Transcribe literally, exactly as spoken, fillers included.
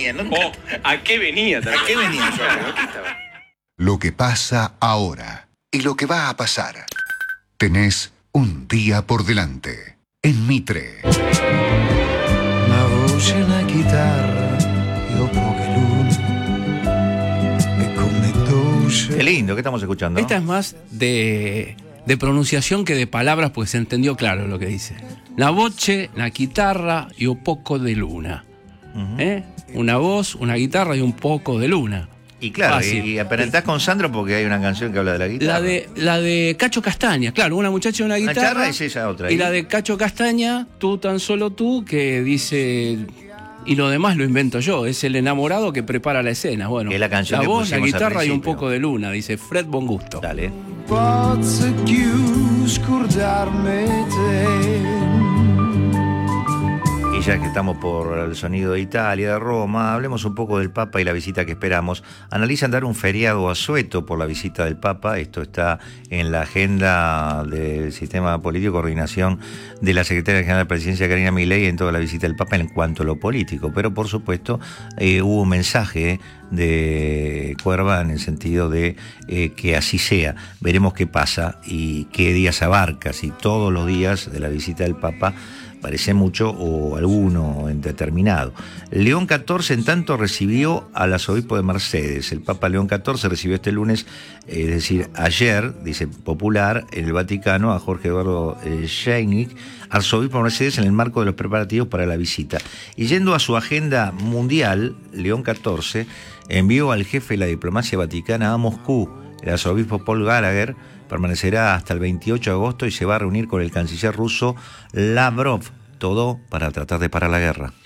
venía? Nunca... Oh, ¿a qué venía? ¿A qué venía? Lo que pasa ahora y lo que va a pasar. Tenés un día por delante en Mitre. La voce, la chitarra, io poche lune e come dolce. Qué lindo, ¿qué estamos escuchando? Esta es más de, de pronunciación que de palabras, pues se entendió claro lo que dice. La voce, la chitarra y un poco de luna. Uh-huh. ¿Eh? Una voz, una guitarra y un poco de luna. Y claro, Fácil. y, y aparentás con Sandro porque hay una canción que habla de la guitarra. La de, la de Cacho Castaña, claro, una muchacha y una guitarra. La guitarra es esa otra. Y la de Cacho Castaña, Tú tan solo tú, que dice... Y lo demás lo invento yo, es el enamorado que prepara la escena. Bueno, que es la canción la que voz, la pusimos al guitarra y un principio. poco de luna, dice Fred Bongusto. Dale. Posso più scordarmi te. Y ya que estamos por el sonido de Italia, de Roma, hablemos un poco del Papa y la visita que esperamos. Analizan dar un feriado asueto por la visita del Papa. Esto está en la agenda del sistema político, coordinación de la secretaria general de la Presidencia, Karina Milei, en toda la visita del Papa en cuanto a lo político. Pero, por supuesto, eh, hubo un mensaje de Cuerva en el sentido de eh, que así sea. Veremos qué pasa y qué días abarca, si todos los días de la visita del Papa parece mucho o alguno en determinado. León catorce, en tanto, recibió al arzobispo de Mercedes. El Papa León catorce recibió este lunes, es decir, ayer, dice Popular, en el Vaticano, a Jorge Eduardo eh, Scheinig, arzobispo de Mercedes, en el marco de los preparativos para la visita. Y yendo a su agenda mundial, León catorce envió al jefe de la diplomacia vaticana a Moscú. El arzobispo Paul Gallagher permanecerá hasta el veintiocho de agosto y se va a reunir con el canciller ruso Lavrov, todo para tratar de parar la guerra.